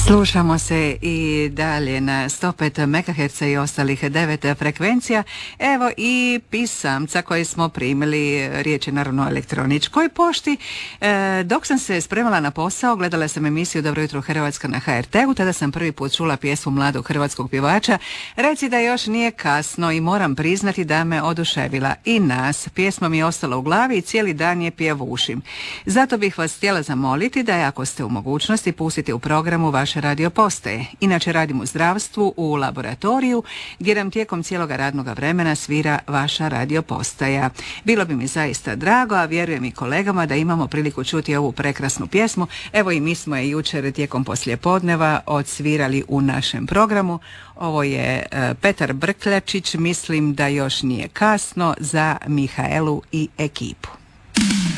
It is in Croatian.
Slušamo se i dalje na 105 MHz i ostalih 9 frekvencija. Evo i pisamca koji smo primili, riječ je naravno o elektroničkoj pošti. Dok sam se spremala na posao, gledala sam emisiju Dobro jutro Hrvatska na HRT-u, tada sam prvi put čula pjesmu mladog hrvatskog pjevača Reci da još nije kasno i moram priznati da me oduševila i nas. Pjesma mi je ostala u glavi i cijeli dan je pjevušim. Zato bih vas htjela zamoliti da ako ste u mogućnosti pustite u programu vaše radio postaje. Inače radim u zdravstvu u laboratoriju gdje nam tijekom cijeloga radnoga vremena svira vaša radio postaja. Bilo bi mi zaista drago, a vjerujem i kolegama da imamo priliku čuti ovu prekrasnu pjesmu. Evo i mi smo je jučer tijekom poslijepodneva odsvirali u našem programu. Ovo je Petar Brkljačić, mislim da još nije kasno, za Mihaelu i ekipu.